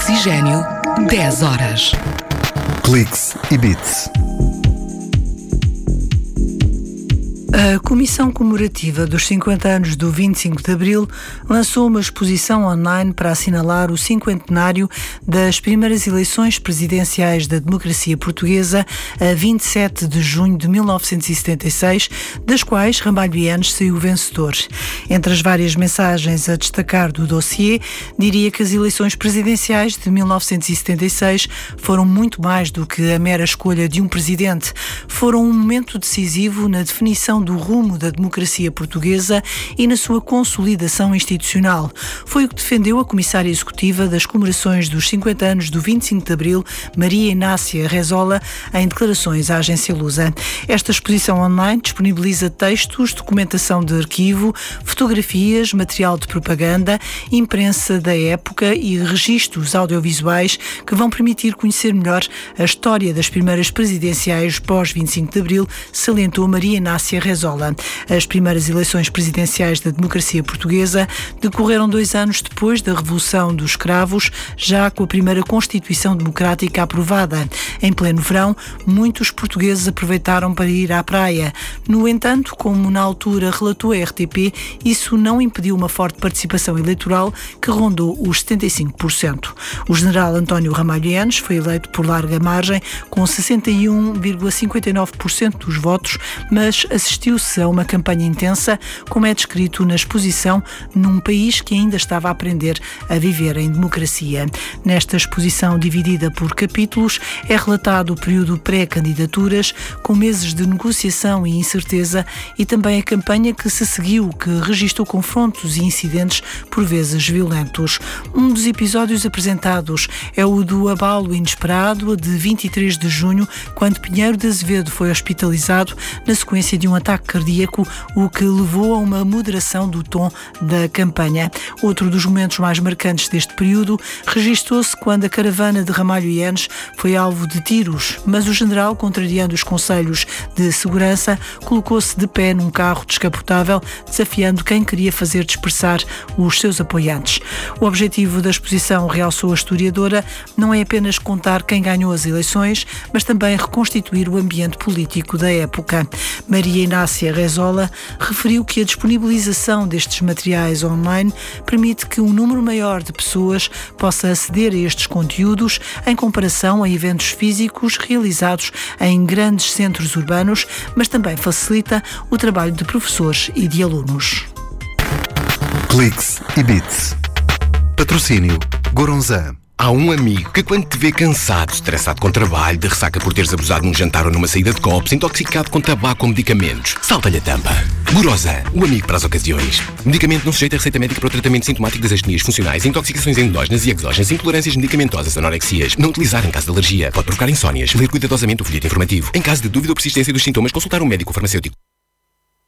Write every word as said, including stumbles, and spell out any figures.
Oxigênio, dez horas. Cliques e Bits. A Comissão Comemorativa dos cinquenta anos do vinte e cinco de Abril lançou uma exposição online para assinalar o cinquentenário das primeiras eleições presidenciais da democracia portuguesa a vinte e sete de junho de mil novecentos e setenta e seis, das quais Ramalho Eanes saiu vencedor. Entre as várias mensagens a destacar do dossiê, diria que as eleições presidenciais de mil novecentos e setenta e seis foram muito mais do que a mera escolha de um presidente. Foram um momento decisivo na definição do rumo da democracia portuguesa e na sua consolidação institucional. Foi o que defendeu a Comissária Executiva das comemorações dos cinquenta anos do vinte e cinco de Abril, Maria Inácia Rezola, em declarações à agência Lusa. Esta exposição online disponibiliza textos, documentação de arquivo, fotografias, material de propaganda, imprensa da época e registros audiovisuais que vão permitir conhecer melhor a história das primeiras presidenciais pós vinte e cinco de Abril, salientou Maria Inácia Rezola. As primeiras eleições presidenciais da democracia portuguesa decorreram dois anos depois da Revolução dos Cravos, já com a primeira Constituição Democrática aprovada. Em pleno verão, muitos portugueses aproveitaram para ir à praia. No entanto, como na altura relatou a R T P, isso não impediu uma forte participação eleitoral que rondou os setenta e cinco por cento. O general António Ramalho Eanes foi eleito por larga margem, com sessenta e um vírgula cinquenta e nove por cento dos votos, mas assistiu-se a uma campanha intensa, como é descrito na exposição, num país que ainda estava a aprender a viver em democracia. Nesta exposição dividida por capítulos, é relatado o período pré-candidaturas, com meses de negociação e incerteza, e também a campanha que se seguiu, que registrou confrontos e incidentes, por vezes violentos. Um dos episódios apresentados é o do abalo inesperado de vinte e três de junho, quando Pinheiro de Azevedo foi hospitalizado na sequência de um ataque cardíaco, o que levou a uma moderação do tom da campanha. Outro dos momentos mais marcantes deste período registrou-se quando a caravana de Ramalho Eanes foi alvo de tiros, mas o general, contrariando os conselhos de segurança, colocou-se de pé num carro descapotável, desafiando quem queria fazer dispersar os seus apoiantes. O objetivo da exposição, realçou a historiadora, não é apenas contar quem ganhou as eleições, mas também reconstituir o ambiente político da época. Maria Inácia Rezola referiu que a disponibilização destes materiais online permite que um número maior de pessoas possa aceder a estes conteúdos em comparação a eventos físicos realizados em grandes centros urbanos, mas também facilita o trabalho de professores e de alunos. Cliques e Bits. Patrocínio Goronzan. Há um amigo que, quando te vê cansado, estressado com trabalho, de ressaca por teres abusado num jantar ou numa saída de copos, intoxicado com tabaco ou medicamentos, salta-lhe a tampa. Goronzan, o amigo para as ocasiões. Medicamento não sujeito a receita médica para o tratamento sintomático das astenias funcionais, intoxicações endógenas e exógenas, intolerâncias medicamentosas, anorexias. Não utilizar em caso de alergia. Pode provocar insónias. Ler cuidadosamente o folheto informativo. Em caso de dúvida ou persistência dos sintomas, consultar um médico ou farmacêutico.